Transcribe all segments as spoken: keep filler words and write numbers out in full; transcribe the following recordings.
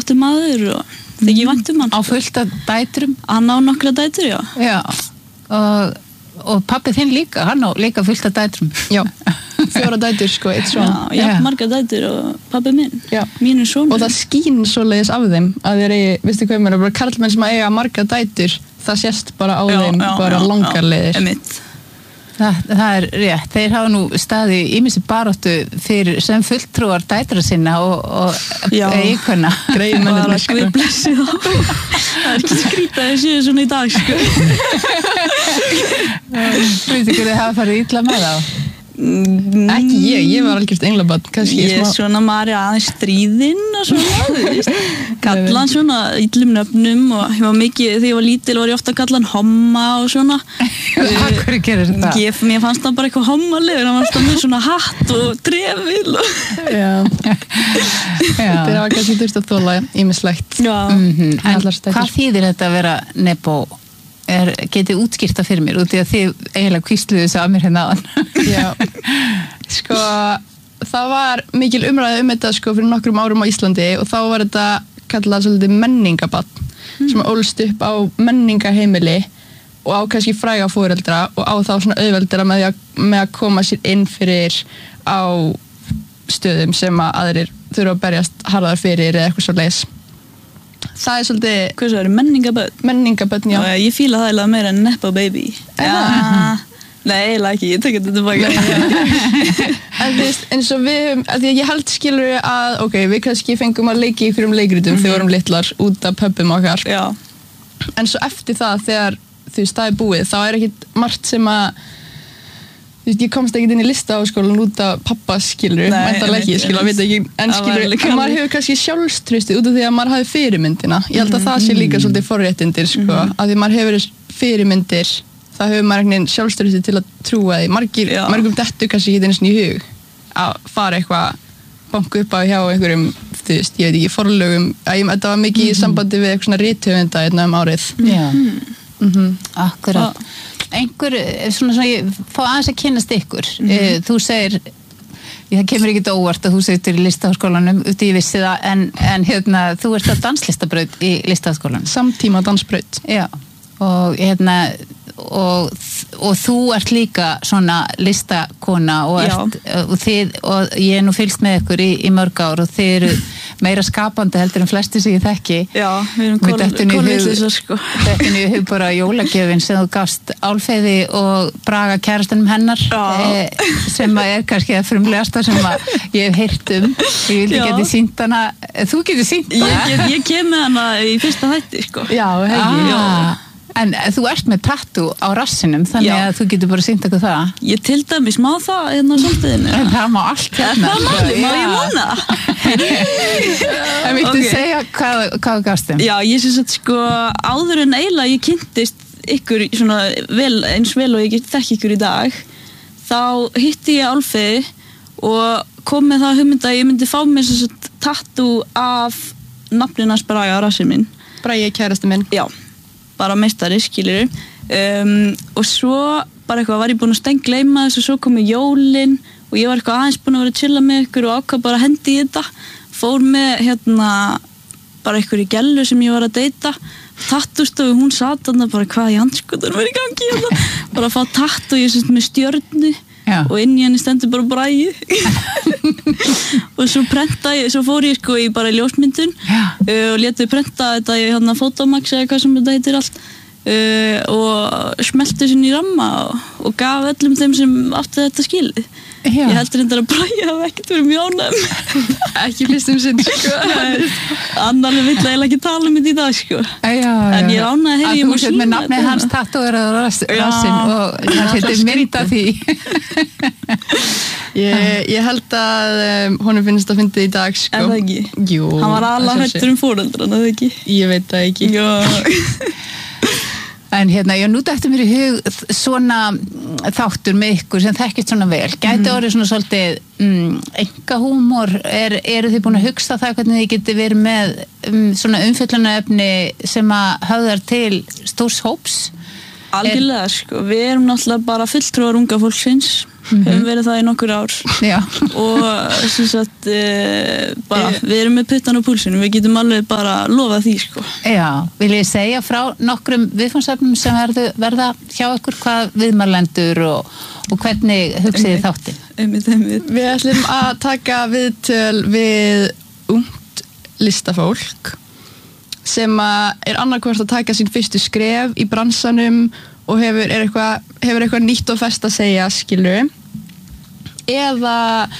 flottur maður og þykir vænt um hann. Á fullt af dætrum? Hann á nokkra dætur, já. Já, og, og pabbi þinn líka, hann á líka fullt af dætrum. Já, fjóra dætur sko, eitt svon. Já, já, marga dætur og pabbi minn, já. Mínur sonur. Og það skín svoleiðis af þeim að þeir eigi, veistu hvað mér, bara karlmenn sem eiga marga dætur, það sést bara á já, þeim já, bara já, langar leiðir. Já, emitt. Það, það er rétt, þeir hafa nú staði ýmissi baráttu fyrir sem fulltrúar dætra sinna og, og eikona. Greið mennir bara sko. Blessi þá. Það er ekki skrítið að ég séu svona í dag, sko. Veistu ekki að þið hafa farið illa með þá? Mm, ekki ég, ég var algjört englabarn kannski ég er smá... svona maður aðeins stríðinn og svona, þú veist kalla hann svona illum nöfnum og ég var mikið, þegar ég var lítil var ég ofta að kalla hann homma og svona Akkur gerir þetta? Ég, mér fannst það bara eitthvað hommalegur, hann fannst það með svona hatt og trefil og... Já, þeir hafa kannski þurft að þola ýmislegt. Já, mm-hmm. En hvað þýðir þetta að vera nebo? Er, getið útskýrta fyrir mér út í að þið eiginlega kvísluðu þessu að mér hérna aðan. Já, sko það var mikil umræði um þetta sko fyrir nokkrum árum á Íslandi og þá var þetta kallað svolítið menningabarn mm. sem ólst upp á menningaheimili og á kannski fræga foreldra og á þá svona auðveldara með að, með að koma sér inn fyrir á stöðum sem að aðrir þurfa að berjast harðar fyrir eða eitthvað svo leis. Það er svolítið... Hvað svo er menningaböld? Menningaböld, já. já. Ég fíla það eiginlega meira en Nepo Baby. Já. Nei, eiginlega ekki, ég tekja þetta tilbaka. En þú veist, eins og við höfum, að því að ég held skilur að, ok, við kannski fengum að leiki ykkur um leikritum mm-hmm. þegar við vorum litlar út af pöbbum okkar. Já. En svo eftir það, þegar þú veist, það er búið, þá er ekkit margt sem að Þú veist, ég komst ekkert inn í listaháskólan út af pappa skilur, mæntalega ekki, skilur, veit ekki, en skilur, en maður hefur kannski sjálfströstið út af því að maður hafi fyrirmyndina. Ég held að það sé líka svolítið forréttindir, sko, mm-hmm. að því maður hefur fyrirmyndir, þá hefur maður einhvern sjálfströstið til að trúa því. Margir, margum dettur kannski ekki eins og í hug að fara eitthvað, banka upp á hjá einhverjum, þú veist, ég veit ekki, forlögum, að ég, þetta var mikið í sambandi við eitthvað svona rithöfunda hérna um árið. Já, mm-hmm. Akkurat. Einhver, svona svona, ég fá aðeins að kynnast ykkur. Mm-hmm. Þú segir, það kemur ekkert óvart að þú segir í listaháskólanum, úti ég vissi það, en, en hérna, þú ert á danslistabraut í listaháskólanum. Samtíma dansbraut. Já, og hérna, og, og þú ert líka svona listakona og, ert, og, þið, og ég er nú fylgst með ykkur í, í mörg ár og þið eru meira skapandi heldur en flesti sem ég þekki. Já, við erum kolvillisar sko. Þetta er hug bara jólagjöfin sem þú gafst Álfheiði og Braga kærastanum hennar e, sem er kannski það frumlegasta sem ég hef heyrt um. Ég vildi geti sýnt hana. Þú getur sýnt hana? Ég, get, ég kem með hana í fyrsta þætti sko. Já, hegi. Ah. En þú ert með tattoo á rassinum, þannig Já. Að þú getur bara sýnt eitthvað það. Ég til dæmis má það hérna á samstöðinu. En það má allt hérna. Það má, má ég mána það? En viltu okay. segja hvað, hvað gafst þeim? Já, ég syns að sko áður en eiginlega ég kynntist ykkur svona vel, eins vel og ég þekki ykkur í dag, þá hitti ég Álfheiði og kom með það hugmynd að ég myndi fá mér svona tattoo af nafninans Braga á rassin minn. Bragi kærasti minn. Já. Bara meistari, skilur um, og svo bara eitthvað var ég búin að stenggleyma þess og svo komu jólin og ég var eitthvað aðeins búin að vera að chilla með ykkur og ákvað bara að hendi í þetta fór með hérna bara ykkur í gellu sem ég var að deyta tattoostofu, hún sat þarna bara hvað í andskotanum er í gangi hérna bara að fá tattoo, ég syns með stjörnu Já. Og inn í henni stendur bara Bragi og svo prenta ég, svo fór ég sko í bara ljósmyndun uh, og létu prenta þetta í hérna Photomax eða hvað sem þetta heitir allt uh, og smelti sinni í ramma og, og gaf öllum þeim sem átti þetta skilið. Já. Ég heldur reyndar að Bragi hafi ekkert verið mjög ánægður ekki fyrstum sinn sko annarlega vill eiginlega ekki tala um þetta í dag sko já, já. En ég er ánægð að heyra ég má sína með nafnið hans tattúeraður á rassin og það setur mynda því ég, ég held að um, honum finnst að fyndi í dag sko. En það ekki? Jú. Hann var alveg hættur um fóreldrana, það ekki? Ég veit það ekki. Já. En hérna, ég núti eftir mér í hug svona þáttur með ykkur sem þekkist svona vel. Gæti mm. orðið svona svolítið mm, enga húmor, er, eru þið búin að hugsa það hvernig þið geti verið með um, svona umfjöllunarefni sem að höfðar til stórs hóps? Algjörlega, er, sko. Við erum náttúrulega bara fulltrúar unga fólksins mm-hmm. hefum verið það í nokkur ár Já. og sem sagt uh, bara, við erum með puttan á púlsinu, við getum alveg bara lofað því sko. Já, vil ég segja frá nokkrum viðfangsefnum sem verðu, verða hjá ykkur, hvað viðmælendur og, og hvernig hugsiði þáttinn? Einmitt, einmitt. Við ætlum að taka viðtöl við ungt listafólk sem að er annarkvort að taka sín fyrstu skref í bransanum og hefur eitthvað, hefur eitthvað nýtt og fest að segja, skilur eða,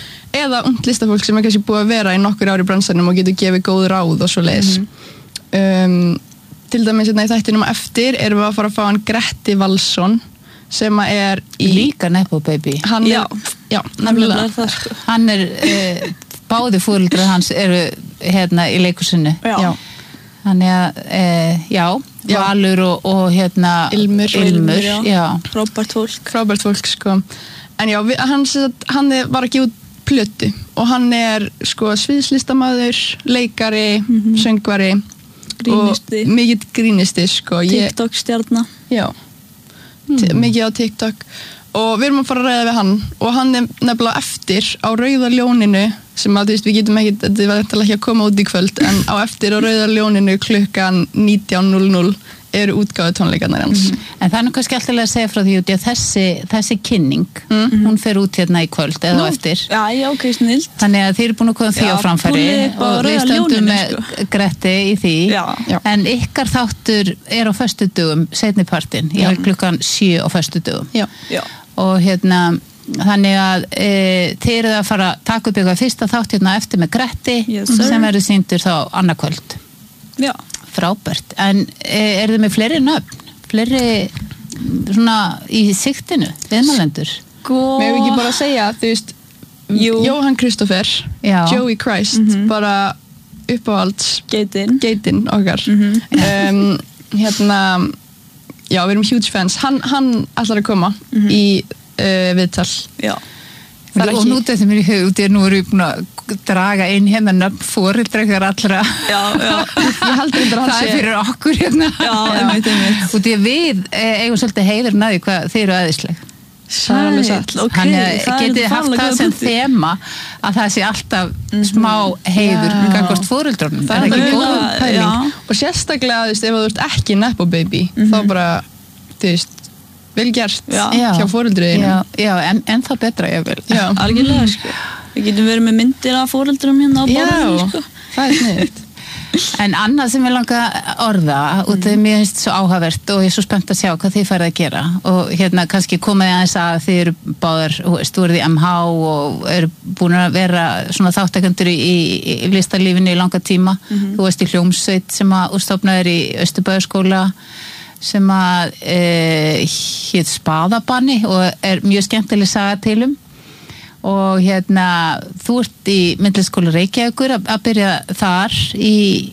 eða ungt listafólk sem er kannski búið að vera í nokkur ári í bransanum og getur gefið góð ráð og svo leiðis. Mm-hmm. um, til dæmis hérna í þættinum á eftir erum við að fara að fá hann Gretti Valsson sem að er í... Líka Nepo Baby. Hann já, er, já, nefnilega. Það, sko. Hann er, uh, báði fóreldrar hans eru hérna í leikhúsinu. Já. já. Þannig að, uh, já, já, Valur og, og hérna Ilmur, Ilmur já. Já. Frábært fólk. Frábært fólk, sko. En já, við, hann, hann er, var að gefa út plötu og hann er, sko, sviðslistamaður, leikari, mm-hmm. söngvari grínisti. Og mikið grínisti, sko. TikTok stjarna. Já. Mm. Mikið á TikTok og við erum að fara að ræða við hann og hann er nefnilega eftir á Rauða ljóninu sem að þú veist við getum ekki, þetta var eftir ekki að koma út í kvöld en á eftir á Rauða ljóninu klukkan nítján núll núll eru útgáðu tónleikarnar hans. Mm-hmm. En það er nú kannski alltaf að segja frá því út í að þessi, þessi kynning, mm-hmm. hún fer út hérna í kvöld eða Nú, á eftir. Já, já, ok, snilt. Þannig að þið eru búin að koma því á framfæri og við stöndum með sko. Gretti í því. Já. Já. En ykkar þáttur er á föstudögum, seinnipartin, ég er klukkan sjö á föstudögum. Já. Já. Og hérna, þannig að e, þið eru að fara að taka upp eitthvað fyrsta þátt hérna eftir með Gretti yes, sem verður sýndur þá annað kvöld. Já. Frábært, en er þið með fleiri nöfn, fleiri svona í sigtinu, viðmælendur? Sko... Mér hef ekki bara að segja, þú veist, Jú. Jóhann Kristoffer, Joey Christ, mm-hmm. bara uppáhalds Geitin, Geitin okkar. Mm-hmm. um, hérna, já, við erum huge fans, hann, hann ætlar að koma mm-hmm. í uh, viðtal. Já. Og nú þetta mér í hug, því að nú eru við búin að draga inn hérna nöfn fóreldrar allra. Já, já. Ég heldur þetta að það er fyrir okkur hérna. Já, einmitt, einmitt. Og því að við eigum svolítið heiður næði hvað þið eru aðeinsleg. Sæl, ok. Þannig að getið þið haft það sem þema að það sé alltaf mm-hmm. smá heiður gagnvart fóreldrunum. Það er ekki góð pæling. Og sérstaklega, þú veist, ef þú ert ekki Nepo Baby, mm-hmm. þá bara, þú veist, vel gert já. Hjá fóreldriðinu. Já, já, en, en það betra ég vil. Já, algjörlega, sko. Við getum verið með myndir af fóreldrum hérna á borðinu, sko. Já, það er sniðugt. En annað sem ég langa orða mm. og það er mér finnst svo áhugavert og ég er svo spennt að sjá hvað þið færið að gera og hérna kannski komaði aðeins að þið eru báðar, þú veist, þú eruð í M H og eru búin að vera svona þáttakendur í, í, í listarlífinu í langa tíma. Mm-hmm. Þú veist í hljómsveit sem að útstofnaður í Austurbæjarskóla sem að e, hét Spaðabanni og er mjög skemmtileg saga til um og hérna þú ert í myndlistaskóla Reykjavíkur að, að byrja þar í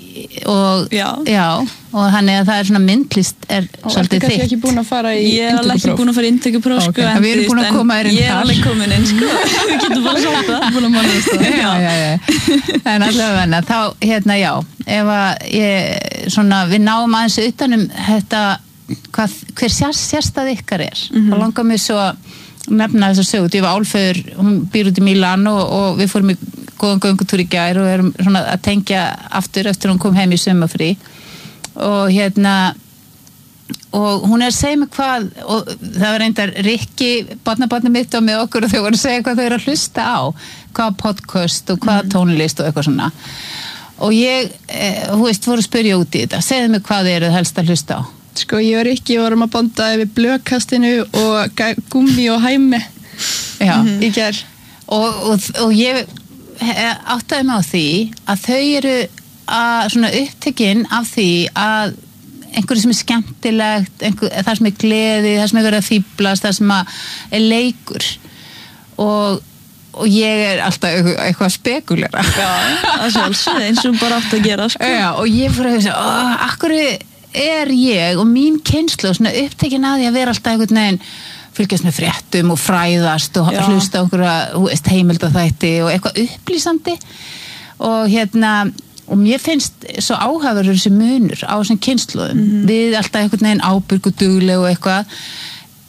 og já. Já og þannig að það er svona myndlist er og svolítið þitt. Og ertu kannski ekki búin að fara í ég er alveg ekki búin að fara í inntökupróf sko, okay. Við erum búin að koma þér inn þar ég er alveg komin inn sko við getum bara sagt það búin að mála það já, já, já. En allavega þá hérna já ef að ég svona við náum aðeins utanum þetta hvað, hver sér, sérstað ykkar er mm-hmm. og langar mér svo nefna þess að sögu, ég var álföður hún býr út í Mílan og, og við fórum í góðan göngutúr í gær og erum svona að tengja aftur eftir hún kom heim í sumarfrí og hérna og hún er að segja mig hvað og það var reyndar Rikki barnabarnið mitt og með okkur og þau voru að segja hvað þau eru að hlusta á hvað podcast og hvað tónlist og eitthvað svona og ég, eh, þú veist, voru að spyrja út í þetta segðu mig hvað þið eru helst að hlusta á. Sko ég og Rikki vorum að bonda yfir blökkastinu og gummi og hæmi já. Í gær og, og, og ég áttaði mig á því að þau eru að svona upptekinn af því að einhverju sem er skemmtilegt einhver, það sem er gleði, það sem er verið að fíblast það sem er leikur og, og ég er alltaf eitthvað, eitthvað spekulera já, það er sjálfsög eins og bara átt að gera sko. Já, og ég fyrir að hugsa akkur er ég og mín kynslóð svona upptekinn að því að vera alltaf einhvern veginn fylgjast með fréttum og fræðast og já. Hlusta á einhverja heimildaþætti og eitthvað upplýsandi og hérna og mér finnst svo áhafur þessi munur á þessum kynslóðum mm-hmm. við alltaf einhvern veginn ábyrg og dugleg og eitthvað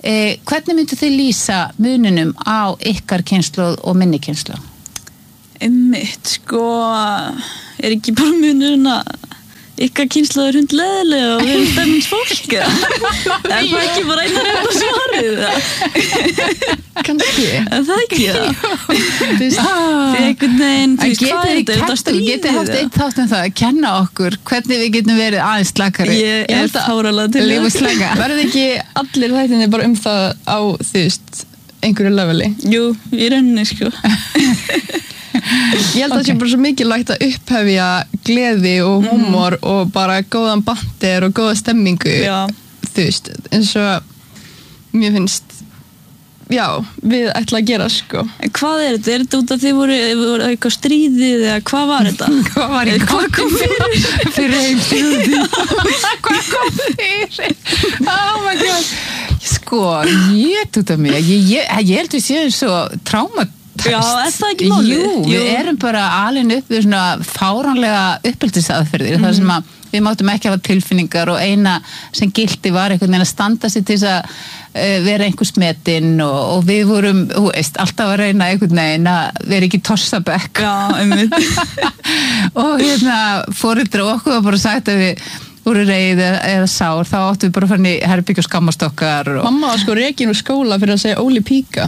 Eh, hvernig myndu þið lýsa mununum á ykkar kynslóð og minni kynslóð? Einmitt, sko, er ekki bara munurinn að ykkar kynslóð er hundleðilega og við erum stemmins fólk er það ekki bara einar eftir svarið kannski er það ekki það því einhvern veginn þú veist hvað er þetta, þetta stríðið getið haft einn þátt um það að kenna okkur hvernig við getum verið aðeins slakari ég er fáralega til það verður ekki allir þættinni bara um það á þú veist einhverju leveli jú, í rauninni sko ég held að það okay. sé bara svo mikilvægt að upphefja gleði og húmor mm. og bara góðan bandir og góða stemmingu já. Þú veist, eins og mér finnst já, við ætla að gera sko en hvað er þetta? Er þetta út að þið voru, voru eitthvað stríðið eða hvað var þetta? hvað var í hvað kom fyrir? fyrir einn stríðið hvað kom fyrir? oh my god sko, ég tút af mig ég, ég, ég held við séum svo trámat já, er það ekki málið? Jú, við erum bara alin upp við svona fáránlega uppeldisaðferðir mm. þar sem að við máttum ekki hafa tilfinningar og eina sem gilti var einhvern veginn að standa sig til þess að uh, vera einhvers metinn og, og við vorum, þú veist, alltaf að reyna einhvern veginn að vera ekki tossabekk já, einmitt og hérna foreldrar okkur var bara sagt að við voru reið eða, eða sár, þá áttum við bara fann í herbyggja og skammastokkar og... mamma var sko rekin úr skóla fyrir að segja Óli Píka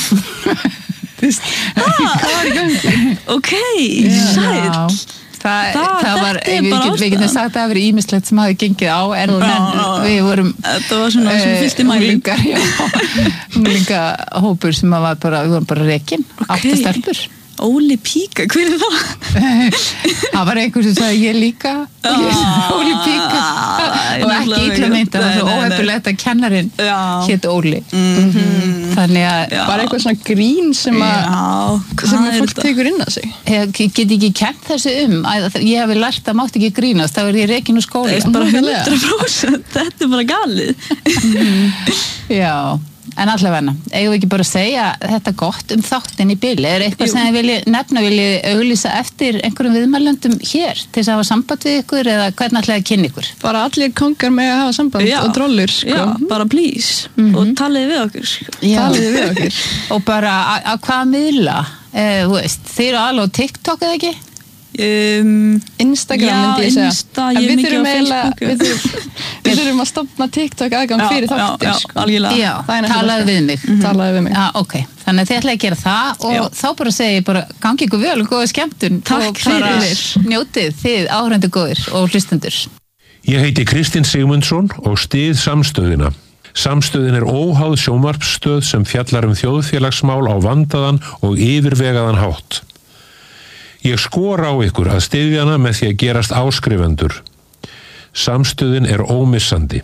ah, ok, sæl það, það, það var, þetta er við bara getum við getum sagt að það verið ýmislegt sem hafi gengið á en, já, en við vorum þetta var svona sem fyllt í mæling unglinga hópur sem var bara, við vorum bara rekin okay. átta stelpur Óli Píka, hver er það? það var einhver sem sagði ég líka ah, Óli Píka og ekki illa meint það var svo óhefnilegt að kennarinn hét Óli mm-hmm. þannig að já. Bara eitthvað svona grín sem að sem að fólk tekur inn að sig ég get ekki kennt þessu um að ég hef lært að mátt ekki grínast þá er ég rekin úr skóla það er bara hundrað prósent þetta er bara galið já en allavega, eigum við ekki bara að segja þetta gott um þáttinn í bili er eitthvað Jú. sem þið vilji nefna, vilji auglýsa eftir einhverjum viðmælendum hér til þess að hafa samband við ykkur eða hvernig ætlaði að kynna ykkur bara allir kongar með að hafa samband já. Og drollur sko. já, bara please mm-hmm. og taliði við okkur sko. taliði við okkur og bara á hvaða miðla eh, veist, þið eru alveg á TikTok eða ekki? Um, Instagram já, myndi ég segja Insta, ég við þurfum, eiginlega, við, þurfum, við þurfum að stopna TikTok aðgang fyrir þáttir sko. já, talaðu við mig mm-hmm. talaðu við mig já, ok, þannig að þið ætlaði að gera það og já. Þá bara segi ég bara gangi ykkur vel og góða skemmtun takk fyrir njótið þið áhrendu góðir og hlustendur ég heiti Kristinn Sigmundsson og styð Samstöðina Samstöðin er óháð sjónvarpsstöð sem fjallar um þjóðfélagsmál á vandaðan og yfirvegaðan hátt Ég skora á ykkur að styðja hana með því að gerast áskrifendur. Samstöðin er ómissandi.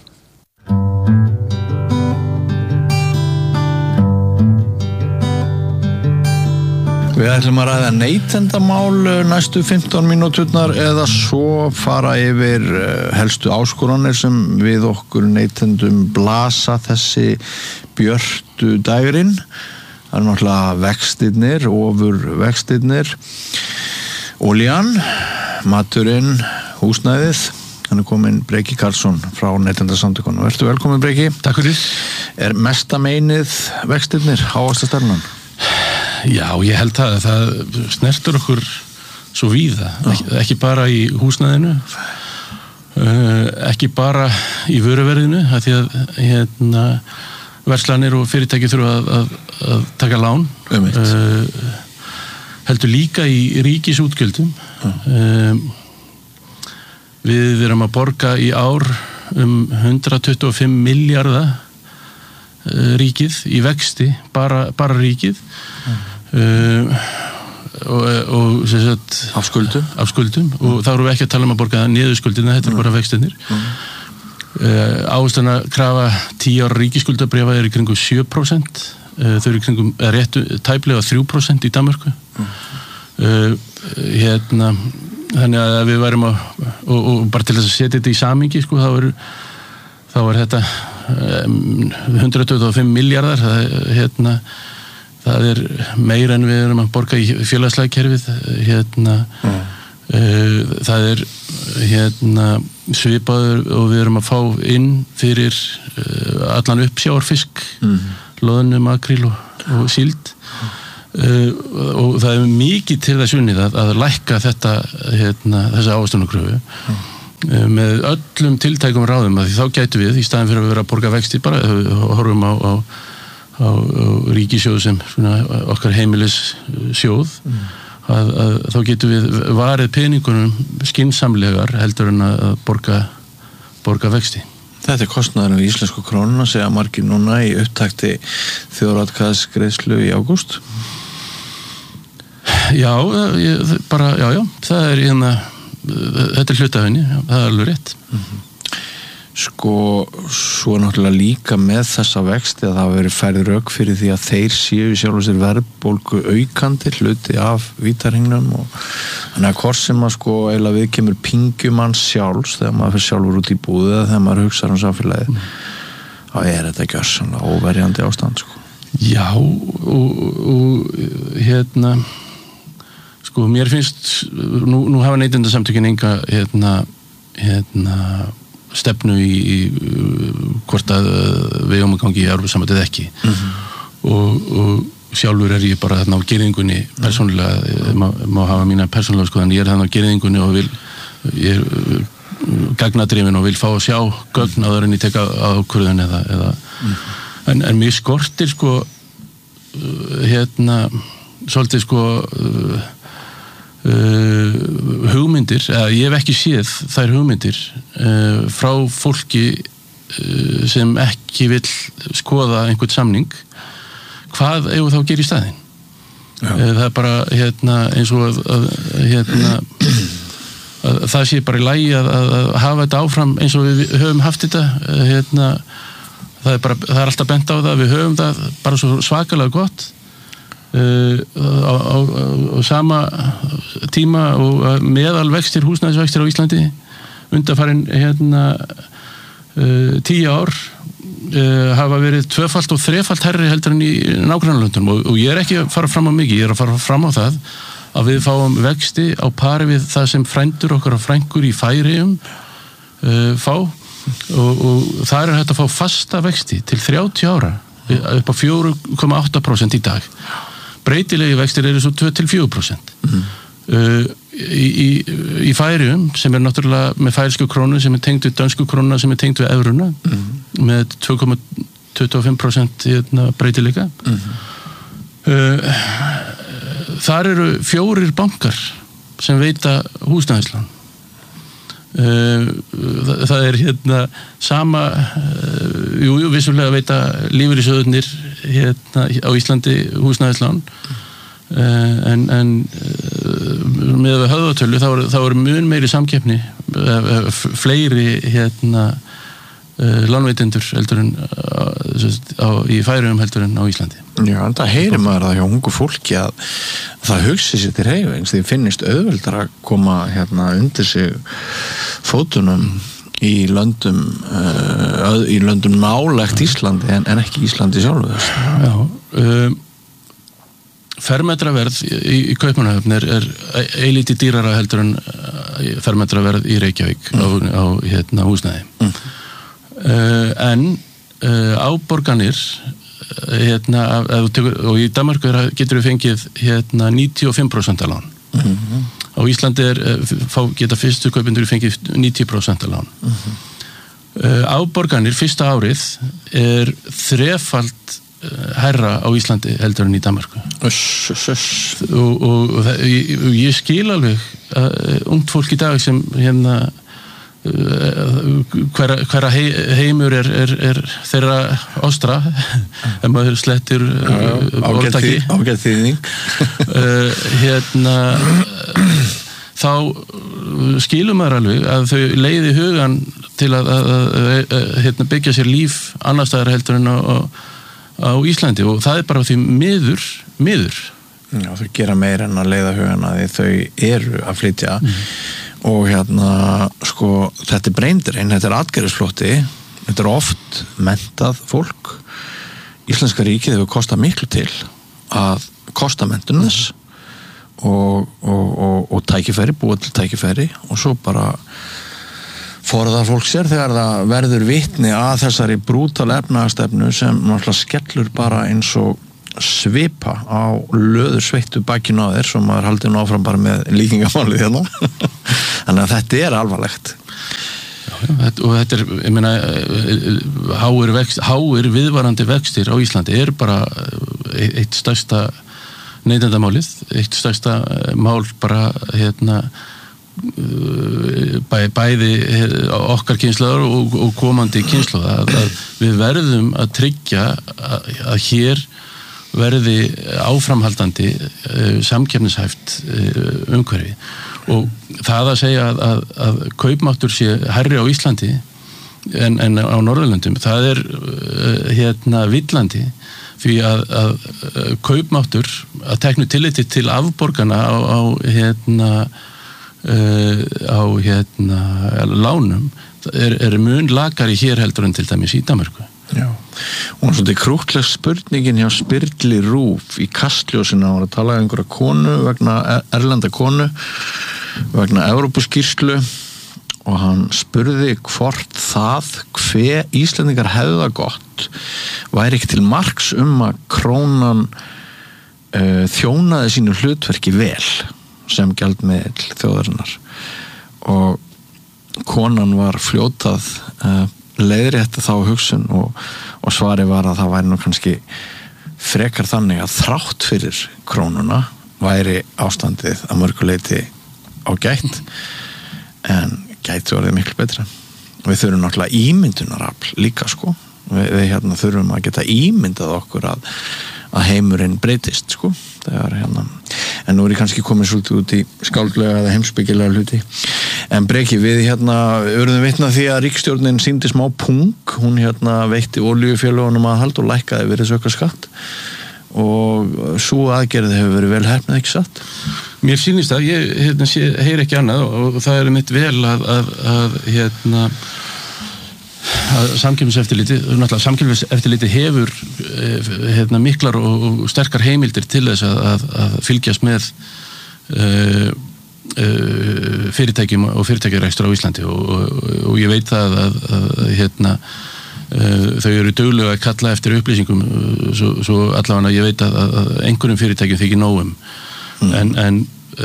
Við ætlum að ræða neytendamál næstu fimmtán mínúturnar eða svo fara yfir helstu áskoranir sem við okkur neytendum blasa þessi björtu dægurinn. Það er náttúrulega vextirnir, ofur vextirnir, olían, maturinn, húsnæðið. Hann er komin Breki Karlsson frá Neytendasamtökunum. Vertu velkomin Breki. Takk fyrir. Er mesta meinið vextirnir, hávaxtastefnan? Já, ég held að það snertur okkur svo víða. Ekki, ekki bara í húsnæðinu, ekki bara í vöruverðinu, af því að hérna verslanir og fyrirtæki þurfa að, að, að taka lán uh, heldur líka í ríkisútgjöldum um, við erum að borga í ár um hundrað tuttugu og fimm milljarða uh, ríkið í vexti bara, bara ríkið uh, og, og sem sagt af skuldum, af skuldum. Mm. og þá erum við ekki að tala um að borga niður skuldina, þetta er mm. bara vextinir mm. Uh, áherslan að krafa tíu ára ríkisskuldabréfa er í kringum sjö prósent uh, þau eru í kringum réttu, tæplega þrjú prósent í Danmörku mm. uh, hérna þannig að við værum að og, og bara til þess að setja þetta í samhengi sko, þá er, þá er þetta um, hundrað tuttugu og fimm milljarðar það, hérna, það er meira en við erum að borga í félagslega kerfið hérna mm. það er hérna svipaður og við erum að fá inn fyrir allan uppsjávarfisk mm. loðnu, makríl og, og síld mm. og það er mikið til þess unnið að, að lækka þetta hérna, þessa ávöxtunarkröfu mm. með öllum tiltækum ráðum að því þá gætu við í staðin fyrir að vera að borga vexti bara horfum á, á, á, á ríkissjóð sem svona, okkar heimilis sjóð mm. Að, að þá getum við varið peningunum skynsamlegar heldur en að borga, borga vexti. Þetta er kostnaðurinn við íslensku krónuna, segja margir núna í upptakti þjóðaratkvæðisgreiðslu í ágúst. Já, ég, bara, já, já, það er hérna, þetta er hlutafinni, það er alveg rétt. Mm-hmm. Sko, svo náttúrulega líka með þessa vexti að það hafa verið færð rök fyrir því að þeir séu sjálf og sér verðbólgu aukandi hluti af vítarhingnum og þannig að hvort sem að sko eiginlega við kemur pingjumann sjálfs þegar maður fyrir sjálfur út í búðu eða þegar maður hugsaður um samfélagið mm. þá er þetta gjörsamlega óverjandi ástand sko. Já, og, og hérna sko, mér finnst nú, nú hafa neytendasamtökin enga hérna, hérna stefnu í, í hvort að við um að gangi í Evrópusambandið ekki mm-hmm. og, og sjálfur er ég bara þarna á girðingunni persónulega, mm-hmm. má, má hafa mína persónulega skoðan, ég er þarna á girðingunni og vil ég er gagnadrifin og vil fá að sjá gögn áður en ég teka ákvörðun eða, eða mm-hmm. en, en mér skortir sko hérna svolítið sko Uh, hugmyndir, eða ég hef ekki séð þær hugmyndir uh, frá fólki uh, sem ekki vill skoða einhvern samning hvað eigum þá að gera í staðinn uh, það er bara hérna, eins og að, að, hérna, að það sé bara í lagi að, að hafa þetta áfram eins og við höfum haft þetta uh, hérna, það er, bara, það er alltaf bent á það við höfum það bara svo svakalega gott Uh, á, á, á sama tíma og meðal vextir, húsnæðisvextir á Íslandi undanfarin hérna uh, tíu ár uh, hafa verið tvöfalt og þrefalt herri heldur en í nágrannalöndunum og, og ég er ekki að fara fram á mikið, ég er að fara fram á það að við fáum vexti á pari við það sem frændur okkar og frængur í Færeyjum uh, fá og, og það er hægt að fá fasta vexti til þrjátíu ára upp á fjögur komma átta prósent í dag. Breytilegi vextir eru svo tvö til fjögur prósent mm. uh, í, í, í Færeyjum sem er náttúrulega með færsku krónu sem er tengt við dönsku krónuna sem er tengt við evruna mm. með tvö komma tuttugu og fimm prósent breytilega mm. uh, þar eru fjórir bankar sem veita húsnæðislán uh, það, það er hérna sama uh, jú, jú, vissulega veita lífeyrissjóðirnir hérna á Íslandi húsnæðislán uh, en, en uh, með höfðatölu þá er, þá er mun meiri samkeppni uh, fleiri hérna uh, lánveitendur heldur en uh, á, í Færeyjum heldur en á Íslandi. Já, en það heyrir maður það hjá ungu fólki að það hugsi sér til hreyfings því finnist auðveldar að koma hérna undir sig fótunum í löndum uh, í löndum nálægt Íslandi en, en ekki Íslandi sjálfu Já um, fermetraverð í, í Kaupmannahöfn er, er eilítið dýrara heldur en uh, fermetraverð í Reykjavík mm. á, á hérna húsnæði mm. uh, en uh, áborganir hérna, að, tekur, og í Danmörku getur við fengið hérna níutíu og fimm prósent lán mm-hmm. á Íslandi er, fá, geta fyrstu kaupendur fengið níutíu prósent lán mm-hmm. uh, áborganir fyrsta árið er þrefalt uh, hærra á Íslandi heldur en í Danmörku uss, uss, uss. og, og, og það, ég, ég skil alveg uh, ungt fólk í dag sem hérna hverra hver hei, heimur er, er, er þeirra ostra ef maður slettir orðtaki ágætt þýðing hérna þá skilum maður alveg að þau leiði hugan til að, að, að, að hérna, byggja sér líf annars staðar heldur en á, á Íslandi og það er bara því miður miður Já, þau gera meira en að leiða hugan að þau eru að flytja mm. og hérna sko þetta er braindrain, þetta er atgerðisflótti þetta er oft mentað fólk Íslenska ríkið hefur kostað miklu til að kosta mentunum þess og, og, og, og tækifæri, búa til tækifæri og svo bara forðar fólk sér þegar það verður vitni að þessari brútal efnahagsstefnu sem náttúrulega skellur bara eins og svipa á löður sveittu bakinu á þér sem maður haldi nú áfram bara með líkingamálið hérna þannig að þetta er alvarlegt. Já, og þetta er, ég meina háir, vext, háir viðvarandi vextir á Íslandi er bara eitt stærsta neytendamálið, eitt stærsta mál bara hérna Bæ, bæði okkar kynslaðar og, og komandi kynslaðar að, að við verðum að tryggja að, að hér verði áframhaldandi uh, samkeppnishæft uh, umhverfi og það að segja að, að, að kaupmáttur sé hærri á Íslandi en, en á Norðurlöndum það er uh, hérna villandi því að, að, að kaupmáttur að teknu tilliti til afborgana á, á hérna Uh, á hérna lánum er, er mun lakari hér heldur en til dæmis í Danmörku. Já, og svolítið krúttleg spurningin hjá Spyrli Rúf í Kastljósinu var að tala um einhverja konu vegna erlenda konu vegna Evrópuskýrslu og hann spurði hvort það hve Íslendingar hefðu það gott væri ekki til marks um að krónan uh, þjónaði sínu hlutverki vel sem gjaldmiðill þjóðarinnar og konan var fljótað uh, leiðrétta þá hugsun og, og svari var að það væri nú kannski frekar þannig að þrátt fyrir krónuna væri ástandið að mörguleiti ágætt en gæti orðið miklu betra og við þurfum náttúrulega ímyndunarafl líka sko við, við hérna þurfum að geta ímyndað okkur að, að heimurinn breytist sko þegar hérna en nú er ég kannski komið svolítið út í skáldlega eða heimspekilega hluti en Breki við hérna urðum vitna því að ríkisstjórnin sýndi smá pung hún hérna veitti olíufélögunum aðhald og lækkaði virðisaukaskatt og svo aðgerði hefur verið vel heppnað ekki satt? Mér sýnist það, ég hérna, sé, heyr ekki annað og það er mitt vel að, að, að hérna að samkeppniseftirliti, náttúrulega samkeppniseftirliti hefur hérna, miklar og, og sterkar heimildir til þess að, að, að fylgjast með uh, uh, fyrirtækjum og fyrirtækjarekstur á Íslandi og, og, og ég veit það að, að, að hérna, uh, þau eru duglega að kalla eftir upplýsingum svo, svo allavega ég veit að, að einhverjum fyrirtækjum þykir nógum mm. en, en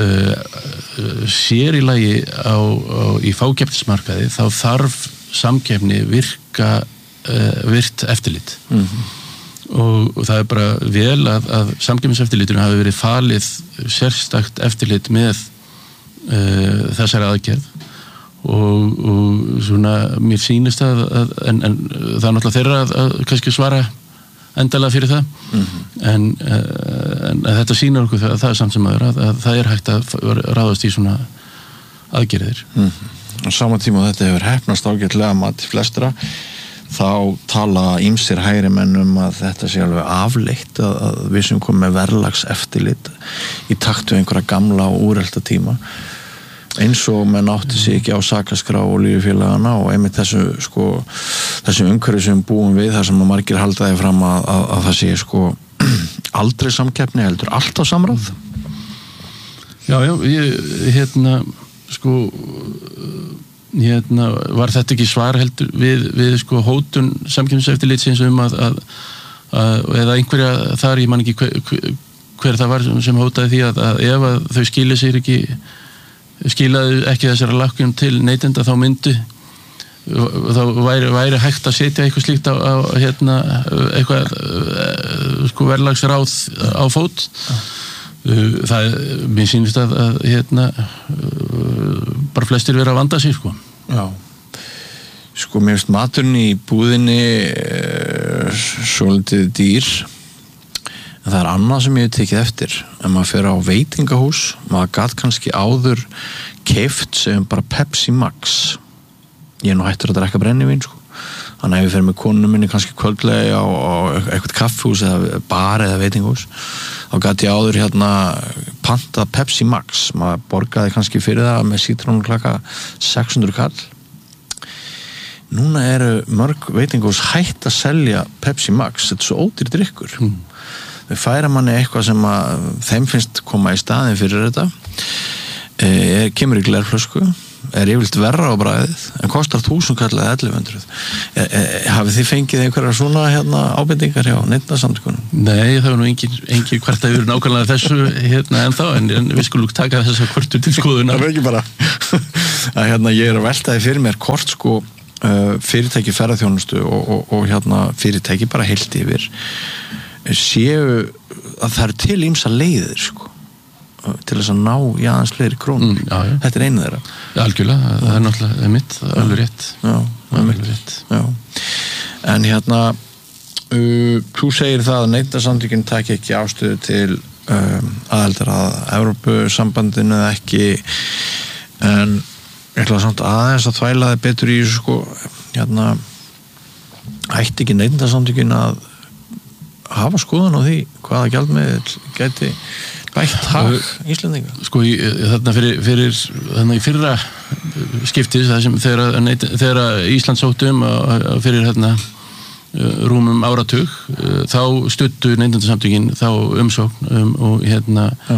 uh, sér í lagi á, á, í fákeppnismarkaði þá þarf samkeppni virka uh, virt eftirlit mm-hmm. og, og það er bara vel að, að samkeppniseftirlitinu hafi verið falið sérstakt eftirlit með uh, þessari aðgerð og, og svona mér sýnist að, að en, en það er náttúrulega þeirra að, að kannski svara endalega fyrir það mm-hmm. en, uh, en þetta sýnar okkur það, það er samt sem aður að, að það er hægt að ráðast í svona aðgerðir mm-hmm. á sama tíma þetta hefur heppnast ágætlega mati flestra þá tala ýmsir hægri menn um að þetta sé alveg afleitt að, að við sem komum með verðlags eftirlit í takt við einhverja gamla og úrelta tíma eins og menn átti sig ekki á sakaskrá olíufélagana og einmitt þessu sko þessu umhverfi sem búum við þar sem að margir haldaði fram að, að, að það sé sko aldrei samkeppni heldur alltaf samráð. Já, já, ég hérna sko hérna var þetta ekki svar heldur við, við sko hótun samkeppniseftirlitsins um að, að, að eða einhverja þar, ég man ekki hver, hver það var sem, sem hótaði því að, að ef að þau skilja sér ekki skilaðu ekki þessara lækkun til neytenda þá myndu þá væri, væri hægt að setja eitthvað slíkt á, á hérna eitthvað sko verðlagsráð á fót það, mér sýnist að, að hérna bara flestir vera að vanda sig sko. Já, sko mér finnst maturinn í búðinni uh, svolítið dýr en það er annað sem ég hef tekið eftir ef maður fer á veitingahús maður gat kannski áður keypt sem bara Pepsi Max ég er nú hættur að drekka brennivín sko þannig að ef ég fer með konunum minni kannski kvöldlega á, á eitthvað kaffhús eða bar eða veitingahús þá gat ég áður hérna pantað Pepsi Max maður borgaði kannski fyrir það með sítrónuklaka sex hundruð kall núna eru mörg veitingahús hætt að selja Pepsi Max þetta er svo ódýr drykkur mm. þau færa manni eitthvað sem að þeim finnst koma í staðin fyrir þetta e, kemur í glerflösku er yfirleitt verra á bragðið en kostar þúsund kall eða ellefu hundruð e, e, hafið þið fengið einhverja svona hérna, ábendingar hjá Neytendasamtökunum? Nei, það var nú engin, engin hvert að yfir nákvæmlega þessu hérna ennþá en, en við skulum taka þessa kvartur til skoðunar. Það er ekki bara að hérna ég er að veltaði fyrir mér hvort sko uh, fyrirtæki ferðarþjónustu og, og, og hérna fyrirtæki bara heilt yfir séu að það eru til ýmsa leiðir sko til þess að ná í aðeins fleiri krónur mm, já, já. Þetta er einu þeirra já, algjörlega, það er náttúrulega mitt það er alveg rétt, já, alveg rétt. Já. En hérna uh, þú segir það að Neytendasamtökin taki ekki ástöðu til um, aðeldar að Evrópusambandinu eða ekki en ég ætla samt aðeins að þvæla þið betur í sko, hérna ætti ekki Neytendasamtökin að hafa skoðun á því hvaða gjaldmiðill gæti bætt hag Íslendinga sko í, þarna fyrir, fyrir þarna í fyrra skiptis það sem þegar, þegar Ísland sótti um fyrir hérna rúmum áratug þá studdu Neytendasamtökin þá umsókn um, og hérna ja.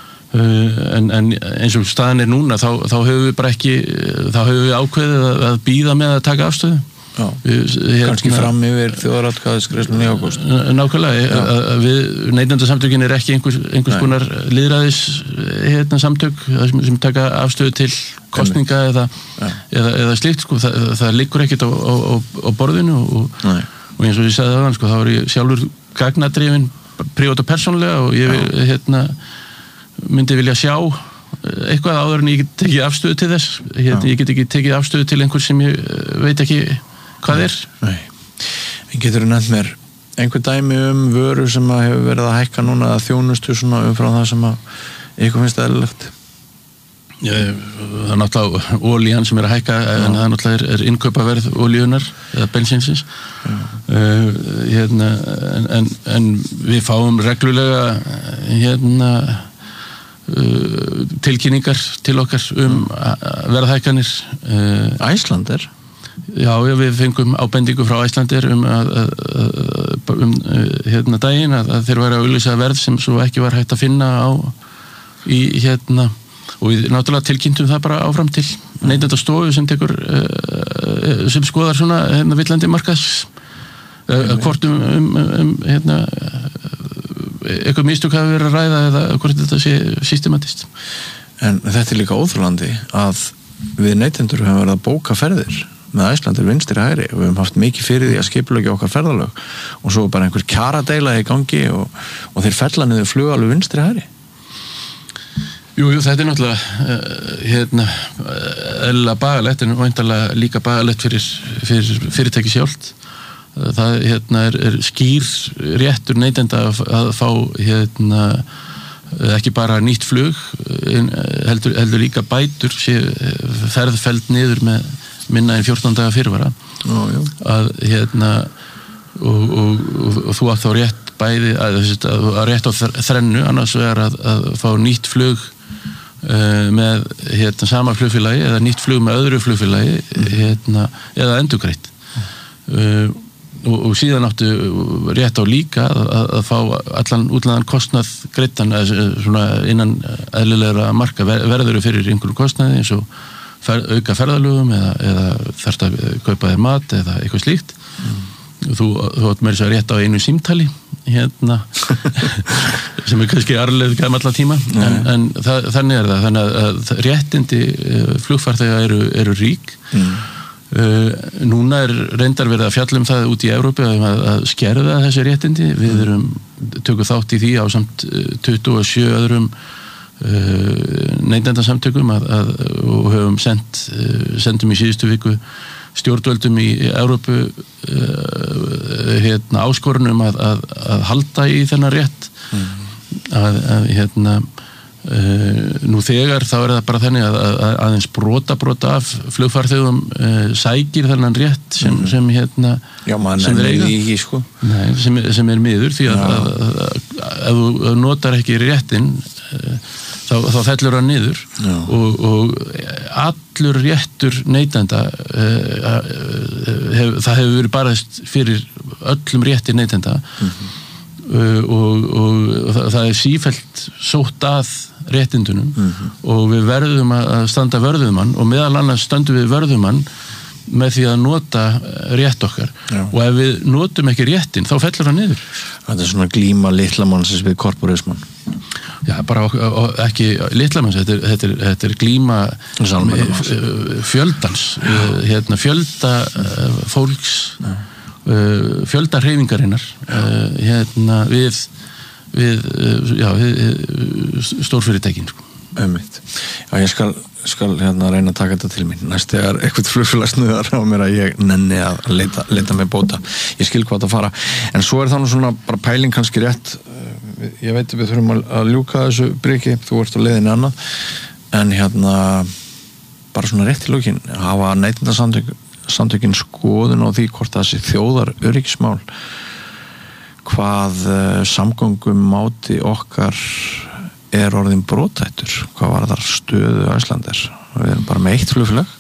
en, en eins og staðan er núna þá, þá höfum við bara ekki þá höfum við ákveðið að, að bíða með að taka afstöðu Við, hérna, kannski fram yfir þjóðaratkvæðisgreiðslunni í ágúst nákvæmlega, að við Neytendasamtökin er ekki einhvers, einhvers konar lýðræðis hérna, samtök sem, sem taka afstöðu til kosninga eða, eða, eða slíkt sko, það, það liggur ekkert á, á, á, á borðinu og, og eins og ég sagði það sko, þá er ég sjálfur gagnadrifin prívat og persónlega og ég hérna, myndi vilja sjá eitthvað áður en ég get tekið afstöðu til þess hérna, ég get ekki tekið afstöðu til einhvers sem ég veit ekki hvað er? Nei, en getur þú nefnt mér einhver dæmi um vöru sem að hefur verið að hækka núna að þjónustu svona umfram það sem að ykkur finnst eðlilegt? Það er náttúrulega olían sem er að hækka Já. En það náttúrulega er, er innkaupaverð olíunar eða bensinsins uh, hérna, en, en, en við fáum reglulega hérna uh, tilkynningar til okkar um verðhækkanir uh, Æslander? Já, við fengum ábendingu frá Æslandir um að, að um hérna daginn að, að þeir væri að auglýsa verð sem svo ekki var hægt að finna á í hérna og við náttúrulega tilkynntum það bara áfram til Neytendastofu sem tekur sem skoðar svona hérna villandi markaðs hvort um, um, um hérna eitthvað mistök hafi verið að ræða eða hvort þetta sé systematist. En þetta er líka óþolandi að við neytendur höfum verið að bóka ferðir með Æslandir vinstri hægri og við höfum haft mikið fyrir því að skipulegja okkar ferðalög og svo bara einhver kjaradeila í gangi og, og þeir fella niður flug alveg vinstri hægri. Jú, jú, þetta er náttúrulega uh, hérna, eðlilega bagalegt en væntanlega líka bagalegt fyrir, fyrir fyrirtæki sjálft. Það hérna, er, er skýr réttur neytenda að, að fá hérna, ekki bara nýtt flug, heldur, heldur líka bætur, sé ferðfeld niður með minna en fjórtán daga fyrirvara Ó, að hérna og, og, og, og þú átt þá rétt bæði að, að, að rétt á þrennu annars er að, að fá nýtt flug uh, með hérna sama flugfélagi eða nýtt flug með öðru flugfélagi mm. hérna, eða endurgreitt mm. uh, og, og síðan áttu rétt á líka að, að, að fá allan útlæðan kostnað greittan svona innan eðlilegra marka verður fyrir einhverjum kostnaði eins og Fer, auka ferðalögum eða, eða þarft að kaupa þér mat eða eitthvað slíkt mm. þú, þú átt meira svo rétt á einu símtali hérna sem er kannski arfleifð gamalla tíma mm. en, en það, þannig er það þannig að réttindi flugfarþega eru, eru rík mm. uh, núna er reyndar verið að fjalla um það út í Evrópu að, að skerða þessi réttindi við erum tökum þátt í því á samt tuttugu og sjö öðrum Uh, Neytendasamtökum að, að, og höfum sendt uh, sendum í síðustu viku stjórnvöldum í Evrópu uh, hérna áskorunum að, að, að halda í þennan rétt mm. að, að hérna uh, nú þegar þá er það bara þannig að, að aðeins brota brota af flugfarþegum uh, sækir þennan rétt sem, mm. sem hérna Já, mann er með í sko Nei, sem, sem er miður því að, að, að, að, að þú notar ekki réttin uh, Þá, þá fellur hann niður og, og allur réttur neytenda uh, uh, hef, það hefur verið barast fyrir öllum réttir neytenda mm-hmm. uh, og, og, og það, það er sífellt sótt að réttindunum mm-hmm. og við verðum að standa vörðumann og meðal annars stöndum við vörðumann með því að nota rétt okkar Já. Og ef við notum ekki réttin þá fellur hann niður. Þetta er svona glíma litlamannsins við korporismann. Já, bara ok, ok, ekki litlamanns, þetta er, þetta er, þetta er glíma fjöldans, hérna, fjölda fólks, fjölda hreyfingarinnar hérna, við, við, já, við stórfyrirtækin. Sko. Einmitt. Já, ég skal skal hérna reyna að taka þetta til mín næst þegar eitthvað flugfélagsnuðar á mér að ég nenni að leita, leita með bóta ég skil hvað það fara, en svo er þannig svona bara pæling kannski rétt ég veit að við þurfum að ljúka þessu briki, þú ert á leiðinni annað en hérna bara svona rétt í lókin, hafa neytendasamtökin skoðun á því hvort það sé þjóðar öryggismál hvað samgöngum máti okkar er orðin brothættur hvað var þar stöðu Æslandar við erum bara með eitt flugfélag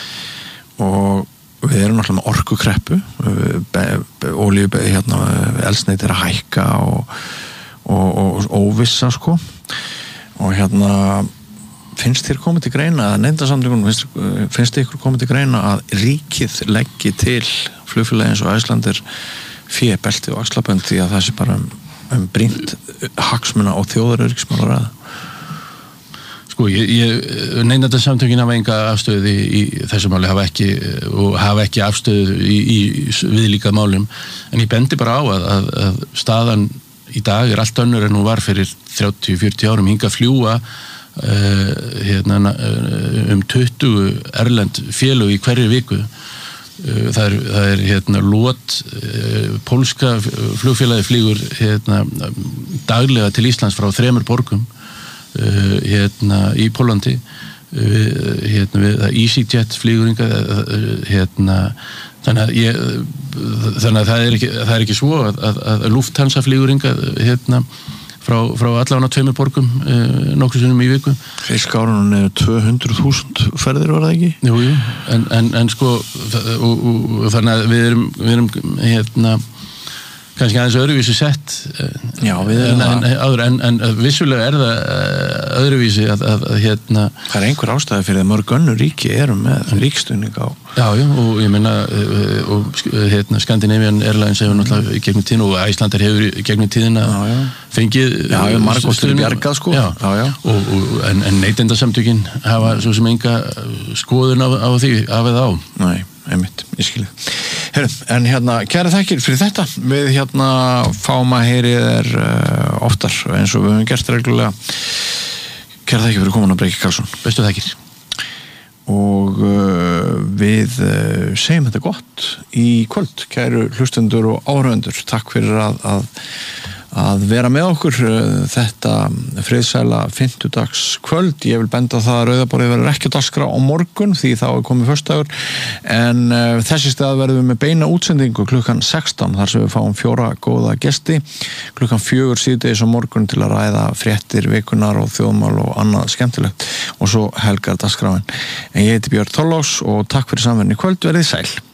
og við erum náttúrulega með orkukreppu olíu, hérna, eldsneyti er að hækka og, og, og óvissa sko og hérna finnst þér komið til greina að neytendasamtökunum finnst, finnst þér ykkur komið til greina að ríkið leggi til flugfélagi eins og Æslandir fé, belti og axlabönd því að það sé bara um um brýnt hagsmuna og þjóðaröryggismál að ræða? Sko, ég, ég neytendasamtökin hafa enga afstöðu í, í þessu máli hafa ekki, og hafa ekki afstöðu í, í viðlíkað málum en ég bendi bara á að, að, að staðan í dag er allt önnur en hún var fyrir þrjátíu til fjörutíu árum hinga fljúa uh, hérna, um tuttugu erlend félög í hverju viku það er, það er hérna LOT pólska flugfélagi flýgur hérna daglega til Íslands frá þremur borgum hérna í Pólandi hérna við EasyJet flýgur hérna þannig að ég þannig að það er ekki, það er ekki svo að, að, að Lufthansa flýgur hérna frá, frá allavega tveimur borgum eh, nokkru sinnum í viku. Fiskárunum er tvö hundruð þúsund ferðir var það ekki? Jú, jú, en, en, en sko og, og, og þannig að við erum, við erum hérna kannski aðeins öðruvísi sett Já, við erum en, en, áður, en, en vissulega er það öðruvísi að, að, að hérna það er einhver ástæði fyrir að mörg önnur ríki erum með ríkstuðning á Já, já, og ég meina og hérna Scandinavian Airlines hefur náttúrulega í gegnum tíðin og Æslandir hefur í gegnum tíðina já, já. fengið Já, já, margóttir bjargað sko Já, já, já. Og, og, en, en neytendasamtökin hafa svo sem enga skoðun á, á því af eða á Nei, einmitt, ég skilji Heru, en hérna, kæra þakkir fyrir þetta við hérna fáum að heyri þér uh, oftar eins og við höfum gert reglulega kæra þakkir fyrir komin að Breki Karlsson bestu þakkir og uh, við uh, segjum þetta gott í kvöld kæru hlustendur og áhörvendur takk fyrir að, að að vera með okkur þetta friðsæla fimmtudags kvöld ég vil benda það að Rauðaborðið verður ekki á dagskrá á morgun því þá er komið föstudagur en uh, þessi stað verðum við með beina útsendingu klukkan sextán þar sem við fáum fjóra góða gesti klukkan fjögur síðdegis á morgun til að ræða fréttir vikunar og þjóðmál og annað skemmtilegt og svo helgar dagskráin en ég heiti Björn Þorláks og takk fyrir samverðin í kvöld verið sæl